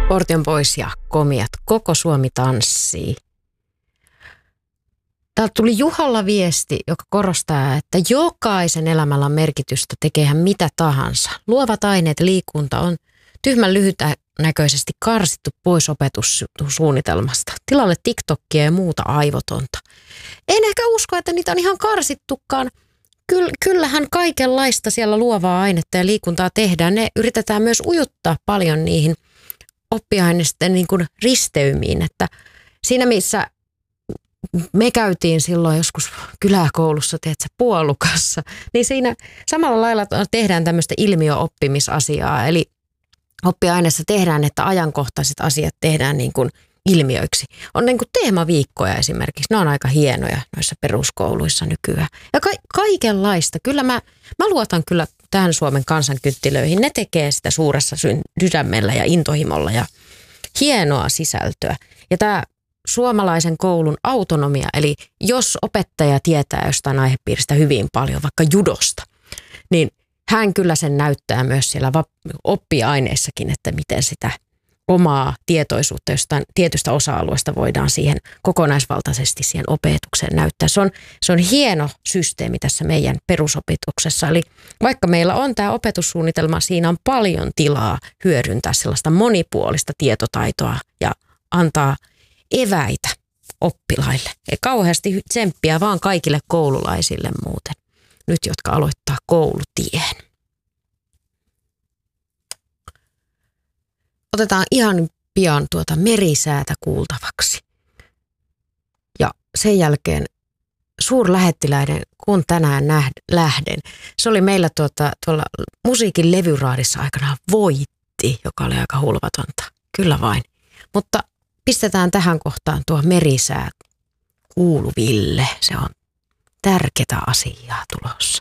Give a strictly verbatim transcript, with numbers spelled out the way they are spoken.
Portion pois ja komiat. Koko Suomi tanssii. Täältä tuli Juhalla viesti, joka korostaa, että jokaisen elämällä on merkitystä, tekee hän mitä tahansa. Luovat aineet, liikunta on tyhmän lyhytnäköisesti karsittu pois opetussuunnitelmasta. Tilalle TikTokia ja muuta aivotonta. En ehkä usko, että niitä on ihan karsittukaan. Kyllähän kaikenlaista siellä luovaa ainetta ja liikuntaa tehdään. Ne yritetään myös ujuttaa paljon niihin oppiaineisten niin kuin risteymiin. Että siinä missä me käytiin silloin joskus kyläkoulussa, teetkö, puolukassa, niin siinä samalla lailla tehdään tämmöistä ilmiöoppimisasiaa. Eli oppiaineessa tehdään, että ajankohtaiset asiat tehdään niin kuin ilmiöiksi. On niin kuin teemaviikkoja esimerkiksi. Ne on aika hienoja noissa peruskouluissa nykyään. Ja ka- kaikenlaista. Kyllä mä, mä luotan kyllä tähän Suomen kansankynttilöihin. Ne tekee sitä suuressa sydämellä ja intohimolla ja hienoa sisältöä. Ja tämä suomalaisen koulun autonomia, eli jos opettaja tietää jostain aihepiiristä hyvin paljon, vaikka judosta, niin hän kyllä sen näyttää myös siellä oppiaineissakin, että miten sitä omaa tietoisuutta jostain tietystä osa-alueesta voidaan siihen kokonaisvaltaisesti siihen opetukseen näyttää. Se on, se on hieno systeemi tässä meidän perusopetuksessa. Eli vaikka meillä on tämä opetussuunnitelma, siinä on paljon tilaa hyödyntää sellaista monipuolista tietotaitoa ja antaa eväitä oppilaille. Ja kauheasti tsemppiä vaan kaikille koululaisille muuten, nyt jotka aloittaa koulutien. Otetaan ihan pian tuota merisäätä kuultavaksi. Ja sen jälkeen suurlähettiläiden kun tänään nähd- lähden. Se oli meillä tuota, tuolla musiikin levyraadissa aikanaan Voitti, joka oli aika hulvatonta. Kyllä vain. Mutta pistetään tähän kohtaan tuo merisää kuuluville. Se on tärkeää asiaa tulossa.